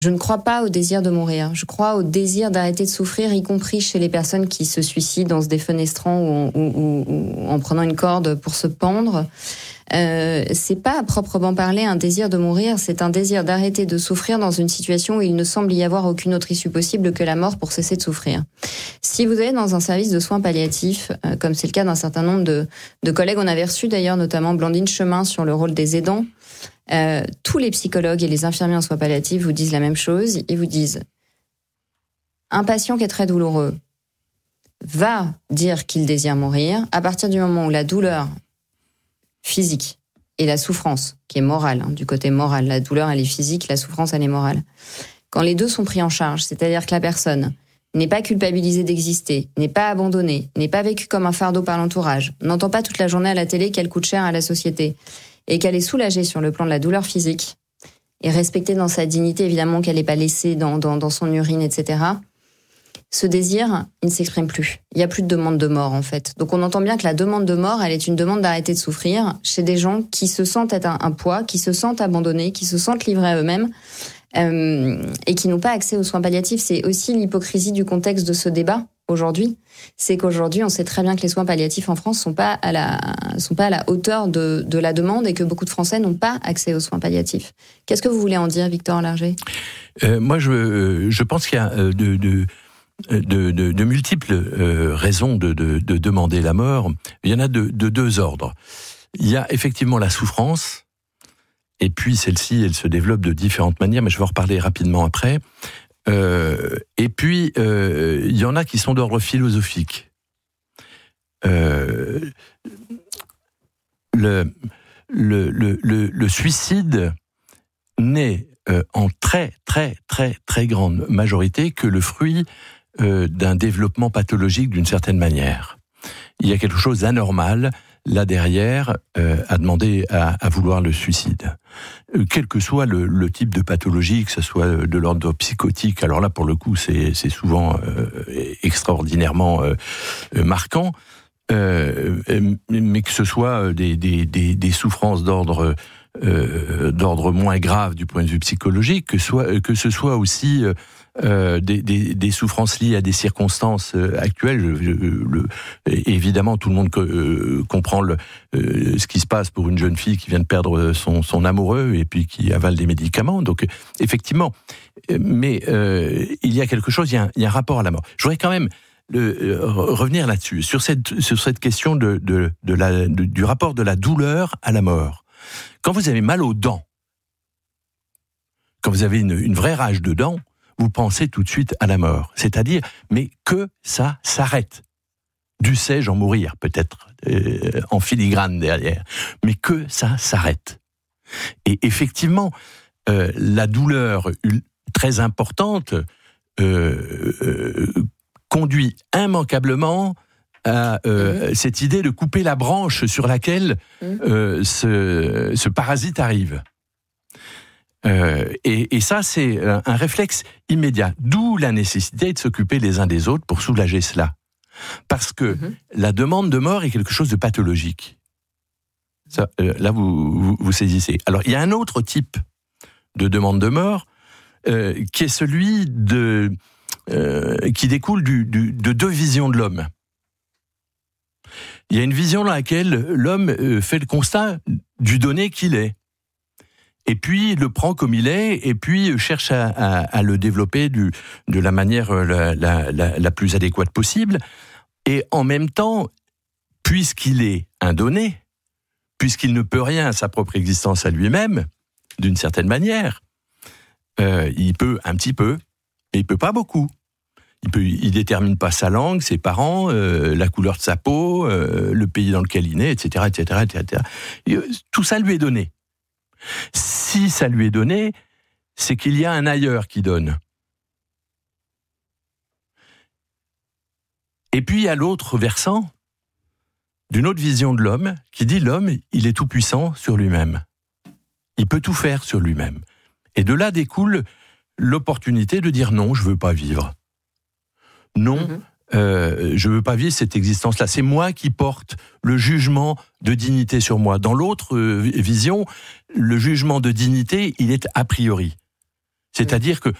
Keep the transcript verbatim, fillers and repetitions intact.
Je ne crois pas au désir de mourir. Je crois au désir d'arrêter de souffrir, y compris chez les personnes qui se suicident en se défenestrant ou en, ou, ou, ou en prenant une corde pour se pendre. Euh, c'est pas à proprement parler un désir de mourir, c'est un désir d'arrêter de souffrir dans une situation où il ne semble y avoir aucune autre issue possible que la mort pour cesser de souffrir. Si vous allez dans un service de soins palliatifs, euh, comme c'est le cas d'un certain nombre de, de collègues, on avait reçu d'ailleurs notamment Blandine Chemin sur le rôle des aidants, euh, tous les psychologues et les infirmiers en soins palliatifs vous disent la même chose, ils vous disent un patient qui est très douloureux va dire qu'il désire mourir à partir du moment où la douleur physique et la souffrance, qui est morale, hein, du côté moral. La douleur, elle est physique, la souffrance, elle est morale. Quand les deux sont pris en charge, c'est-à-dire que la personne n'est pas culpabilisée d'exister, n'est pas abandonnée, n'est pas vécue comme un fardeau par l'entourage, n'entend pas toute la journée à la télé qu'elle coûte cher à la société, et qu'elle est soulagée sur le plan de la douleur physique, et respectée dans sa dignité, évidemment, qu'elle n'est pas laissée dans, dans, dans son urine, et cetera, ce désir, il ne s'exprime plus. Il n'y a plus de demande de mort, en fait. Donc on entend bien que la demande de mort, elle est une demande d'arrêter de souffrir chez des gens qui se sentent être un, un poids, qui se sentent abandonnés, qui se sentent livrés à eux-mêmes, euh, et qui n'ont pas accès aux soins palliatifs. C'est aussi l'hypocrisie du contexte de ce débat aujourd'hui. C'est qu'aujourd'hui, on sait très bien que les soins palliatifs en France sont pas à la, sont pas à la hauteur de, de la demande et que beaucoup de Français n'ont pas accès aux soins palliatifs. Qu'est-ce que vous voulez en dire, Victor Larger ? euh, Moi, je, je pense qu'il y a de... de... De, de, de multiples euh, raisons de, de, de demander la mort. Il y en a de, de deux ordres. Il y a effectivement la souffrance, et puis celle-ci, elle se développe de différentes manières, mais je vais en reparler rapidement après. Euh, et puis, euh, il y en a qui sont d'ordre philosophique. Euh, le, le, le, le, le suicide n'est euh, en très, très, très, très grande majorité que le fruit Euh, d'un développement pathologique d'une certaine manière. Il y a quelque chose d'anormal là derrière euh, à demander à, à vouloir le suicide. Euh, quel que soit le, le type de pathologie, que ce soit de l'ordre psychotique, alors là pour le coup c'est, c'est souvent euh, extraordinairement euh, marquant, euh, mais que ce soit des, des, des, des souffrances d'ordre euh, d'ordre moins grave du point de vue psychologique, que, soit, que ce soit aussi euh, Euh, des, des, des souffrances liées à des circonstances euh, actuelles. Le, le, évidemment, tout le monde euh, comprend le, euh, ce qui se passe pour une jeune fille qui vient de perdre son, son amoureux et puis qui avale des médicaments. Donc, effectivement, mais euh, il y a quelque chose, il y a, un, il y a un rapport à la mort. Je voudrais quand même euh, revenir là-dessus, sur cette, sur cette question de, de, de la, de, du rapport de la douleur à la mort. Quand vous avez mal aux dents, quand vous avez une, une vraie rage de dents, vous pensez tout de suite à la mort. C'est-à-dire, mais que ça s'arrête. Dussé-je en mourir, peut-être, euh, en filigrane derrière. Mais que ça s'arrête. Et effectivement, euh, la douleur très importante euh, euh, conduit immanquablement à euh, mmh. cette idée de couper la branche sur laquelle mmh. euh, ce, ce parasite arrive. Euh, et, et ça, c'est un, un réflexe immédiat. D'où la nécessité de s'occuper les uns des autres pour soulager cela. Parce que mmh. la demande de mort est quelque chose de pathologique. Ça, euh, là, vous, vous, vous saisissez. Alors, il y a un autre type de demande de mort euh, qui est celui de, euh, qui découle du, du, de deux visions de l'homme. Il y a une vision dans laquelle l'homme euh, fait le constat du donné qu'il est. Et puis le prend comme il est, et puis cherche à, à, à le développer du, de la manière la, la, la, la plus adéquate possible. Et en même temps, puisqu'il est un donné, puisqu'il ne peut rien à sa propre existence à lui-même, d'une certaine manière, euh, il peut un petit peu, mais il peut pas beaucoup. Il peut, il détermine pas sa langue, ses parents, euh, la couleur de sa peau, euh, le pays dans lequel il est, et cetera, et cetera, et cetera. Et, euh, tout ça lui est donné. Si ça lui est donné, c'est qu'il y a un ailleurs qui donne. Et puis il y a l'autre versant d'une autre vision de l'homme qui dit l'homme, il est tout puissant sur lui-même. Il peut tout faire sur lui-même. Et de là découle l'opportunité de dire non, je veux pas vivre. Non, mm-hmm. euh, je veux pas vivre cette existence-là. C'est moi qui porte le jugement de dignité sur moi. Dans l'autre euh, vision, le jugement de dignité, il est a priori. C'est-à-dire que